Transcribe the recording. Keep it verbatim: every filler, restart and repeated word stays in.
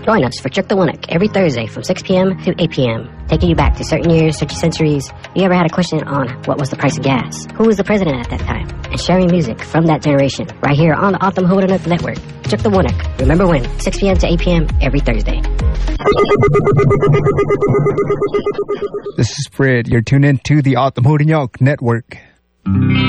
Join us for Chuck the Winnock every Thursday from six p.m. to eight p.m., taking you back to certain years, certain centuries. You ever had a question on what was the price of gas? Who was the president at that time? And sharing music from that generation right here on the Autumn Holderness Network. Chuck the Winnock. Remember when? six p.m. to eight p.m. every Thursday. This is Fred. You're tuned in to the Autumn Holderness Network.